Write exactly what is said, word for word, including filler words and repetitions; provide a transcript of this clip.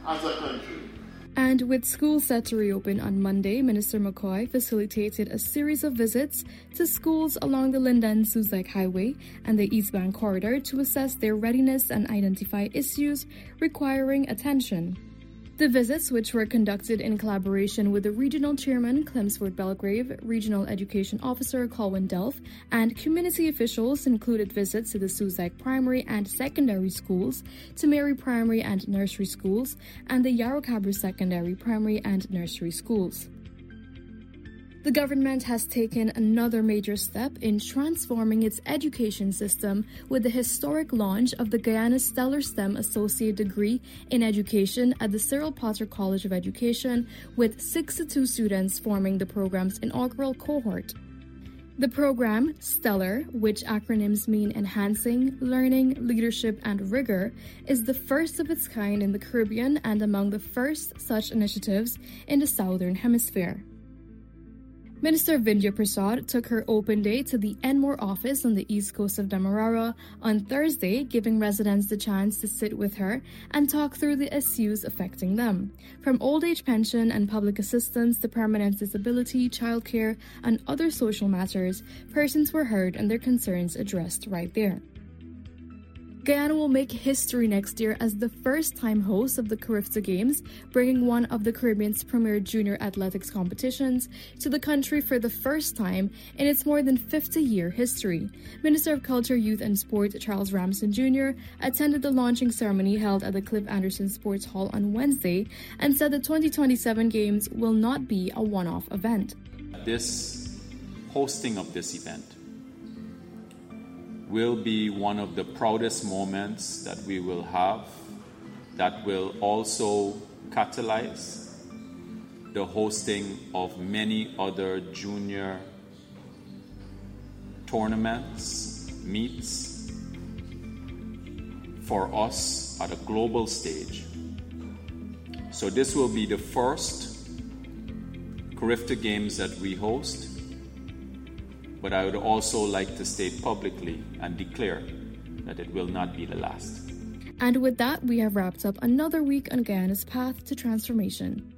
as a country. And with schools set to reopen on Monday, Minister McCoy facilitated a series of visits to schools along the Linden-Suzac Highway and the East Bank Corridor to assess their readiness and identify issues requiring attention. The visits, which were conducted in collaboration with the Regional Chairman Clemsford Belgrave, Regional Education Officer Colwyn Delph, and community officials, included visits to the Suzac Primary and Secondary Schools, to Mary Primary and Nursery Schools, and the Yarrowcabra Secondary Primary and Nursery Schools. The government has taken another major step in transforming its education system with the historic launch of the Guyana Stellar STEM Associate Degree in Education at the Cyril Potter College of Education, with sixty-two students forming the program's inaugural cohort. The program, Stellar, which acronyms mean Enhancing, Learning, Leadership and Rigor, is the first of its kind in the Caribbean and among the first such initiatives in the Southern Hemisphere. Minister Vindhya Prasad took her open day to the Enmore office on the east coast of Demerara on Thursday, giving residents the chance to sit with her and talk through the issues affecting them. From old age pension and public assistance to permanent disability, childcare, and other social matters, persons were heard and their concerns addressed right there. Guyana will make history next year as the first-time host of the Carifta Games, bringing one of the Caribbean's premier junior athletics competitions to the country for the first time in its more than fifty-year history. Minister of Culture, Youth and Sport Charles Ramsden Junior attended the launching ceremony held at the Cliff Anderson Sports Hall on Wednesday and said the twenty twenty-seven Games will not be a one-off event. This hosting of this event will be one of the proudest moments that we will have, that will also catalyze the hosting of many other junior tournaments, meets for us at a global stage. So this will be the first Carifta Games that we host. But I would also like to state publicly and declare that it will not be the last. And with that, we have wrapped up another week on Guyana's path to transformation.